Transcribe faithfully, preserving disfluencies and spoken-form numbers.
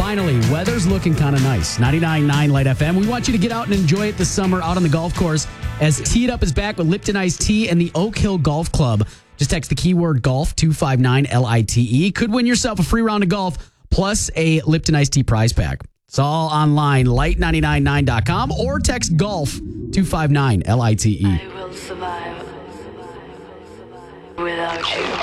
Finally, weather's looking kind of nice. ninety-nine point nine Light F M. We want you to get out and enjoy it this summer out on the golf course as Tee It Up is back with Lipton Iced Tea and the Oak Hill Golf Club. Just text the keyword golf two five nine L I T E. Could win yourself a free round of golf plus a Lipton Iced Tea prize pack. It's all online, light nine nine nine dot com, or text golf two five nine L I T E. I will survive without you.